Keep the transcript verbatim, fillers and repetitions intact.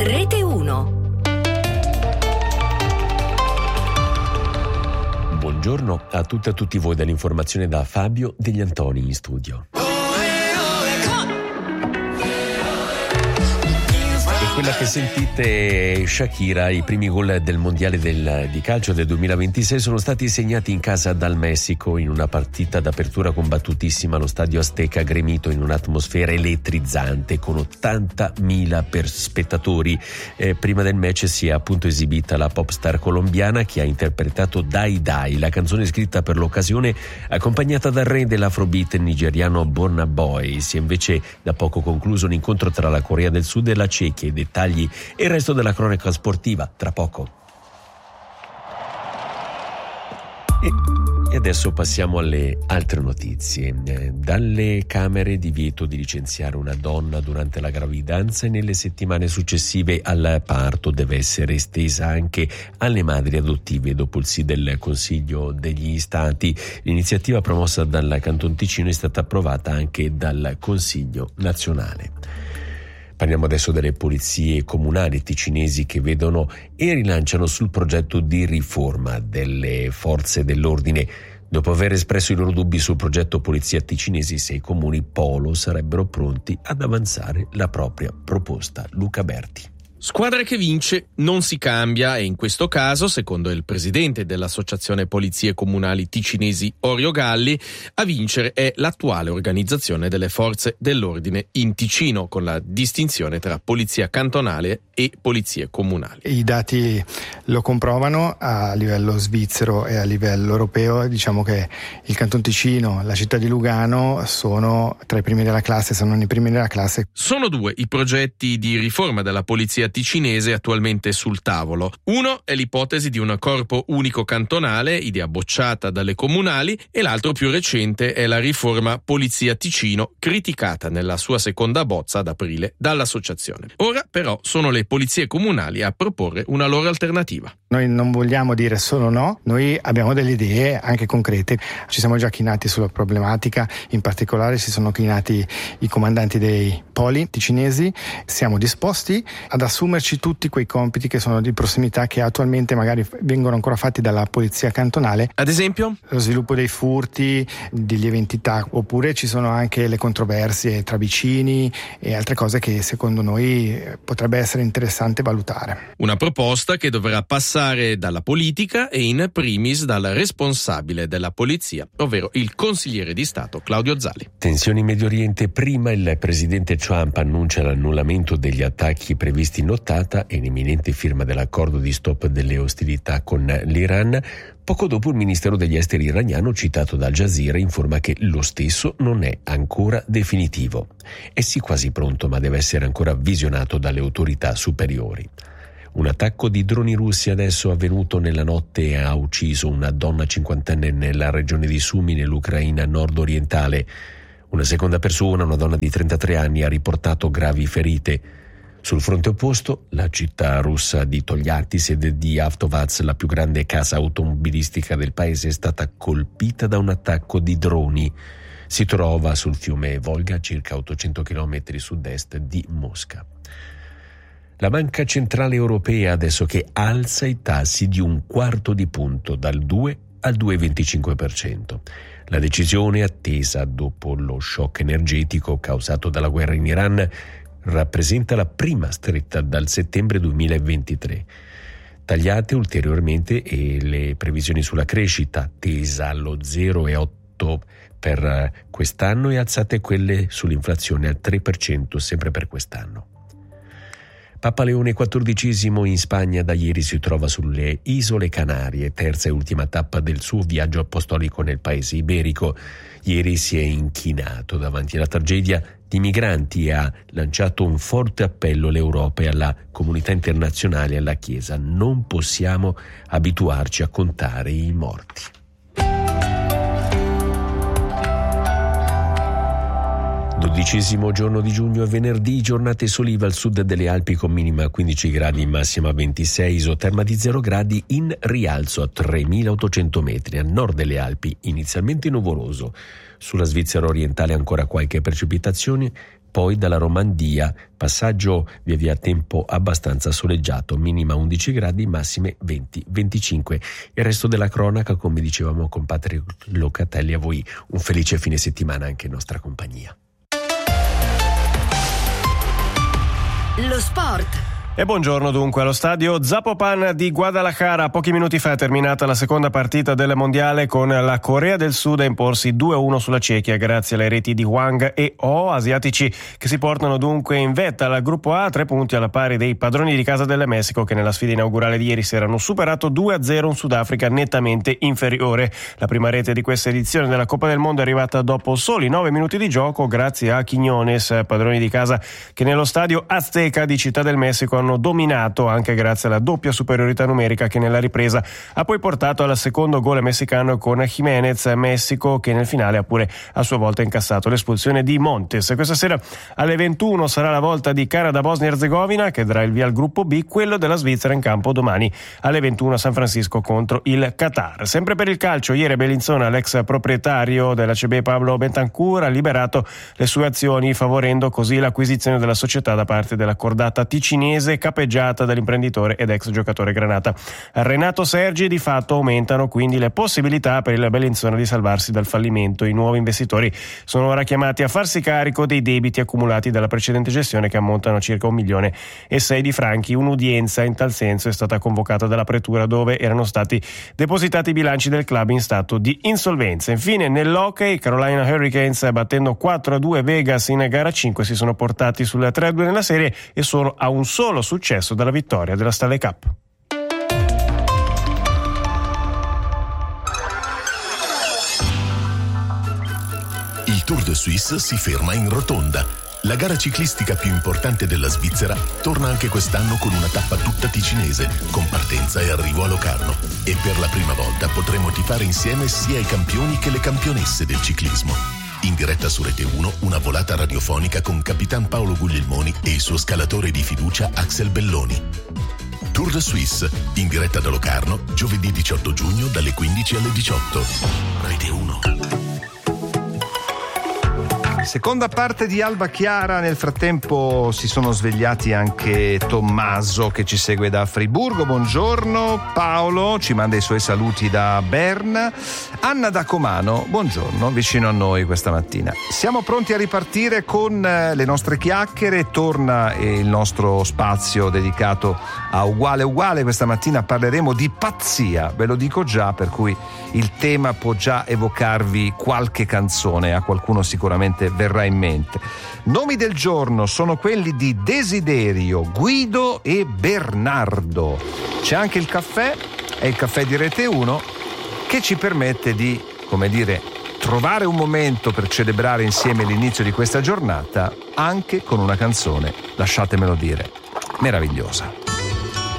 Rete uno. Buongiorno a tutte e a tutti voi, dall'informazione da Fabio Degli Antoni in studio. Quella che sentite è Shakira. I primi gol del mondiale del, di calcio del duemilaventisei sono stati segnati in casa dal Messico in una partita d'apertura combattutissima allo stadio Azteca, gremito in un'atmosfera elettrizzante con ottantamila per spettatori. Eh, prima del match si è appunto esibita la pop star colombiana che ha interpretato Dai Dai, la canzone scritta per l'occasione accompagnata dal re dell'afrobeat nigeriano Burna Boy. Si è invece da poco concluso un incontro tra la Corea del Sud e la Cechia. I dettagli e il resto della cronaca sportiva tra poco. E adesso passiamo alle altre notizie. Dalle Camere divieto di licenziare una donna durante la gravidanza e nelle settimane successive al parto deve essere estesa anche alle madri adottive dopo il sì del Consiglio degli Stati. L'iniziativa promossa dal Canton Ticino è stata approvata anche dal Consiglio nazionale. Parliamo adesso delle polizie comunali ticinesi che vedono e rilanciano sul progetto di riforma delle forze dell'ordine. Dopo aver espresso i loro dubbi sul progetto polizia ticinesi, sei comuni polo sarebbero pronti ad avanzare la propria proposta. Luca Berti. Squadra che vince non si cambia e in questo caso, secondo il presidente dell'Associazione Polizie Comunali Ticinesi Orio Galli, a vincere è l'attuale organizzazione delle forze dell'ordine in Ticino, con la distinzione tra polizia cantonale e polizie comunali. I dati lo comprovano a livello svizzero e a livello europeo. Diciamo che il Canton Ticino, la città di Lugano sono tra i primi della classe, sono i primi della classe. Sono due i progetti di riforma della polizia ticinese attualmente sul tavolo. Uno è l'ipotesi di un corpo unico cantonale, idea bocciata dalle comunali, e l'altro più recente è la riforma Polizia Ticino, criticata nella sua seconda bozza ad aprile dall'associazione. Ora però sono le polizie comunali a proporre una loro alternativa. Noi non vogliamo dire solo no, noi abbiamo delle idee anche concrete. Ci siamo già chinati sulla problematica, in particolare si sono chinati i comandanti dei poli ticinesi. Siamo disposti ad assumerci tutti quei compiti che sono di prossimità che attualmente magari vengono ancora fatti dalla polizia cantonale. Ad esempio? Lo sviluppo dei furti, di lieve entità, oppure ci sono anche le controversie tra vicini e altre cose che secondo noi potrebbe essere interessante valutare. Una proposta che dovrà passare dalla politica e in primis dal responsabile della polizia, ovvero il consigliere di Stato Claudio Zali. Tensioni in Medio Oriente. Prima il presidente Trump annuncia l'annullamento degli attacchi previsti in nottata e l'imminente firma dell'accordo di stop delle ostilità con l'Iran. Poco dopo il ministero degli esteri iraniano, citato da Al Jazeera, informa che lo stesso non è ancora definitivo. È sì quasi pronto, ma deve essere ancora visionato dalle autorità superiori. Un attacco di droni russi adesso avvenuto nella notte ha ucciso una donna cinquantenne nella regione di Sumy, nell'Ucraina nord-orientale. Una seconda persona, una donna di trentatré anni, ha riportato gravi ferite. Sul fronte opposto, la città russa di Togliatti, sede di Avtovaz, la più grande casa automobilistica del paese, è stata colpita da un attacco di droni. Si trova sul fiume Volga, circa ottocento chilometri sud-est di Mosca. La Banca Centrale Europea adesso che alza i tassi di un quarto di punto, dal due al due virgola venticinque per cento. La decisione, attesa dopo lo shock energetico causato dalla guerra in Iran, rappresenta la prima stretta dal settembre duemilaventitré. Tagliate ulteriormente e le previsioni sulla crescita, tesa allo zero virgola otto per quest'anno, e alzate quelle sull'inflazione al tre per cento sempre per quest'anno. Papa Leone quattordicesimo in Spagna da ieri si trova sulle Isole Canarie, terza e ultima tappa del suo viaggio apostolico nel paese iberico. Ieri si è inchinato davanti alla tragedia di migranti e ha lanciato un forte appello all'Europa e alla comunità internazionale e alla Chiesa. Non possiamo abituarci a contare i morti. Dodicesimo giorno di giugno, venerdì, giornate solive al sud delle Alpi con minima quindici gradi, massima ventisei, isoterma di zero gradi, in rialzo a tremilaottocento metri. A nord delle Alpi inizialmente nuvoloso, sulla Svizzera orientale ancora qualche precipitazione, poi dalla Romandia, passaggio via via tempo abbastanza soleggiato, minima undici gradi, massime venti venticinque. Il resto della cronaca, come dicevamo con Patrick Locatelli, a voi un felice fine settimana anche in nostra compagnia. Lo sport. E buongiorno dunque allo stadio Zapopan di Guadalajara. Pochi minuti fa è terminata la seconda partita del mondiale con la Corea del Sud a imporsi due a uno sulla Cechia grazie alle reti di Hwang e Oh, asiatici che si portano dunque in vetta al gruppo A, tre punti alla pari dei padroni di casa del Messico che nella sfida inaugurale di ieri sera hanno superato due a zero un Sudafrica nettamente inferiore. La prima rete di questa edizione della Coppa del Mondo è arrivata dopo soli nove minuti di gioco grazie a Quiñones, padroni di casa che nello stadio Azteca di Città del Messico hanno dominato anche grazie alla doppia superiorità numerica che nella ripresa ha poi portato al secondo gol messicano con Jiménez. Messico che nel finale ha pure a sua volta incassato l'espulsione di Montes. Questa sera alle ventuno sarà la volta di Canada-Bosnia-Herzegovina che darà il via al gruppo B, quello della Svizzera in campo domani alle ventuno a San Francisco contro il Qatar. Sempre per il calcio, ieri a Bellinzona l'ex proprietario della C B Pablo Bentancur ha liberato le sue azioni favorendo così l'acquisizione della società da parte della cordata ticinese capeggiata dall'imprenditore ed ex giocatore granata Renato Sergi. Di fatto aumentano quindi le possibilità per il Bellinzona di salvarsi dal fallimento. I nuovi investitori sono ora chiamati a farsi carico dei debiti accumulati dalla precedente gestione che ammontano a circa un milione e sei di franchi. Un'udienza in tal senso è stata convocata dalla pretura dove erano stati depositati i bilanci del club in stato di insolvenza. Infine nell'hockey Carolina Hurricanes battendo quattro a due Vegas in gara cinque si sono portati sul tre a due nella serie e sono a un solo successo dalla vittoria della Stanley Cup. Il Tour de Suisse si ferma in rotonda. La gara ciclistica più importante della Svizzera torna anche quest'anno con una tappa tutta ticinese, con partenza e arrivo a Locarno. E per la prima volta potremo tifare insieme sia i campioni che le campionesse del ciclismo. In diretta su Rete uno, una volata radiofonica con Capitan Paolo Guglielmoni e il suo scalatore di fiducia Axel Belloni. Tour de Suisse, in diretta da Locarno, giovedì diciotto giugno dalle quindici alle diciotto. Rete uno. Seconda parte di Alba Chiara, nel frattempo si sono svegliati anche Tommaso che ci segue da Friburgo, buongiorno. Paolo ci manda i suoi saluti da Berna. Anna da Comano, buongiorno, vicino a noi questa mattina. Siamo pronti a ripartire con le nostre chiacchiere, torna il nostro spazio dedicato a Uguale Uguale. Questa mattina parleremo di pazzia, ve lo dico già, per cui il tema può già evocarvi qualche canzone, a qualcuno sicuramente verrà in mente. Nomi del giorno sono quelli di Desiderio, Guido e Bernardo. C'è anche il caffè, è il caffè di Rete uno che ci permette di, come dire, trovare un momento per celebrare insieme l'inizio di questa giornata anche con una canzone, lasciatemelo dire, meravigliosa.